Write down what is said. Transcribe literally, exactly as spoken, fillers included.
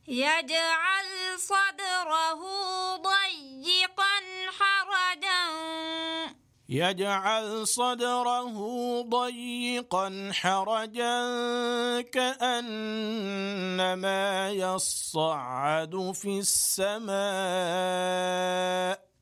يجعل صدره ضيقا حرجا يجعل صدره ضيقا حرجا كأنما يصعد في السماء